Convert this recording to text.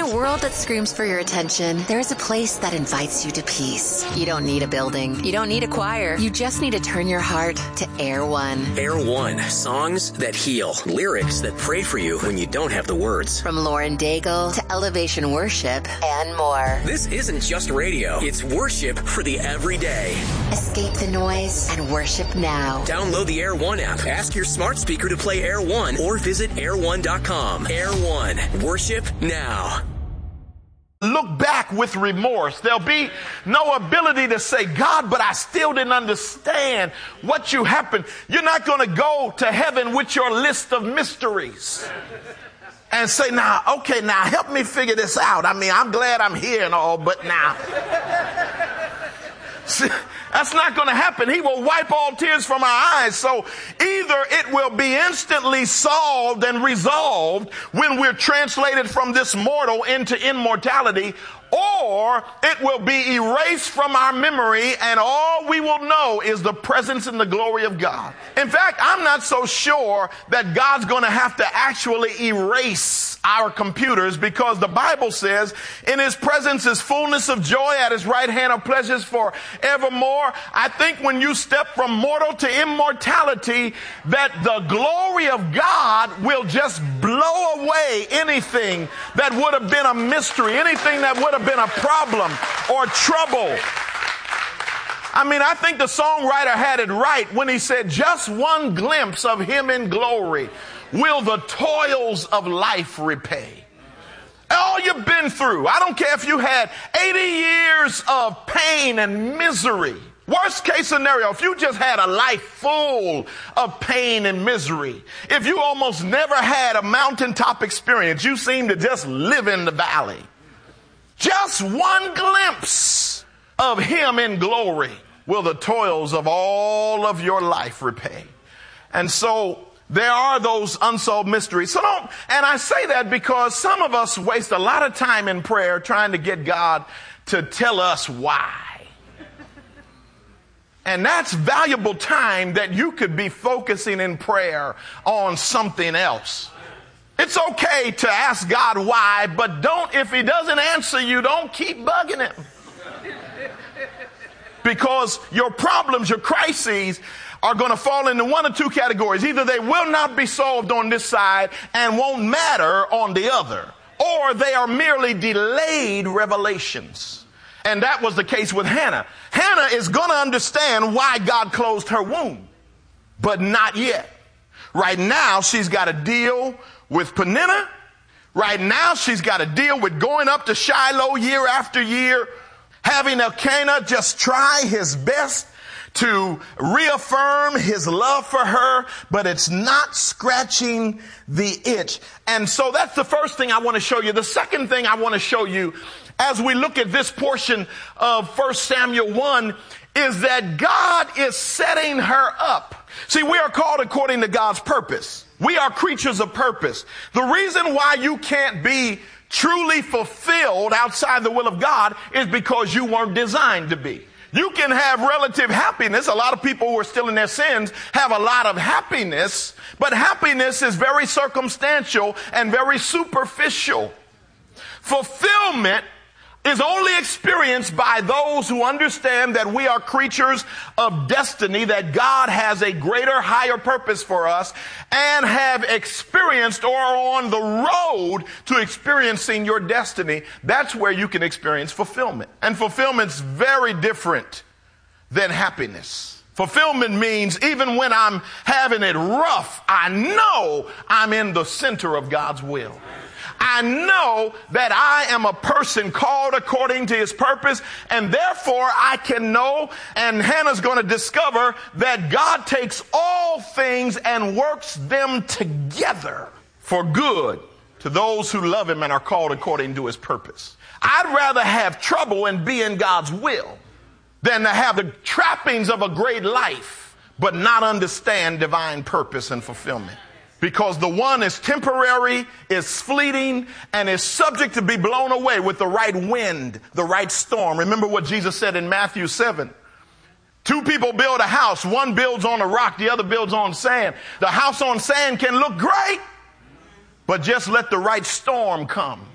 a world that screams for your attention, there is a place that invites you to peace. You don't need a building. You don't need a choir. You just need to turn your heart to Air One. Air One. Songs that heal. Lyrics that pray for you when you don't have the words. From Lauren Daigle to Elevation Worship and more. This isn't just radio. It's worship for the everyday. Escape the noise and worship now. Download the Air One app. Ask your smart speaker to play Air One or visit air1.com. Air One. Worship now. Look back with remorse. There'll be no ability to say, God, but I still didn't understand what you happened. You're not going to go to heaven with your list of mysteries and say, now help me figure this out. I mean, I'm glad I'm here and all, but now. See, that's not going to happen. He will wipe all tears from our eyes. So either it will be instantly solved and resolved when we're translated from this mortal into immortality, or it will be erased from our memory and all we will know is the presence and the glory of God. In fact, I'm not so sure that God's going to have to actually erase our computers, because the Bible says in his presence is fullness of joy, at his right hand are pleasures forevermore. I think when you step from mortal to immortality, that the glory of God will just blow away anything that would have been a mystery, anything that would have been a problem or trouble. I mean, I think the songwriter had it right when he said, just one glimpse of him in glory will the toils of life repay. All you've been through, I don't care if you had 80 years of pain and misery. Worst case scenario, if you just had a life full of pain and misery, if you almost never had a mountaintop experience, you seem to just live in the valley. Just one glimpse of him in glory will the toils of all of your life repay. And so there are those unsolved mysteries. And I say that because some of us waste a lot of time in prayer trying to get God to tell us why. And that's valuable time that you could be focusing in prayer on something else. It's okay to ask God why, but if he doesn't answer you, don't keep bugging him. Because your problems, your crises are going to fall into one of two categories. Either they will not be solved on this side and won't matter on the other, or they are merely delayed revelations. And that was the case with Hannah. Hannah is going to understand why God closed her womb, but not yet. Right now, she's got to deal with Peninnah. Right now, she's got to deal with going up to Shiloh year after year, having Elkanah just try his best to reaffirm his love for her, but it's not scratching the itch. And so that's the first thing I want to show you. The second thing I want to show you as we look at this portion of 1 Samuel 1 is that God is setting her up. See, we are called according to God's purpose. We are creatures of purpose. The reason why you can't be truly fulfilled outside the will of God is because you weren't designed to be. You can have relative happiness. A lot of people who are still in their sins have a lot of happiness, but happiness is very circumstantial and very superficial. Fulfillment is only experienced by those who understand that we are creatures of destiny, that God has a greater, higher purpose for us, and have experienced or are on the road to experiencing your destiny. That's where you can experience fulfillment. And fulfillment's very different than happiness. Fulfillment means even when I'm having it rough, I know I'm in the center of God's will. I know that I am a person called according to his purpose, and therefore I can know, and Hannah's going to discover, that God takes all things and works them together for good to those who love him and are called according to his purpose. I'd rather have trouble and be in God's will than to have the trappings of a great life but not understand divine purpose and fulfillment. Because the one is temporary, is fleeting, and is subject to be blown away with the right wind, the right storm. Remember what Jesus said in Matthew 7. Two people build a house. One builds on a rock, the other builds on sand. The house on sand can look great, but just let the right storm come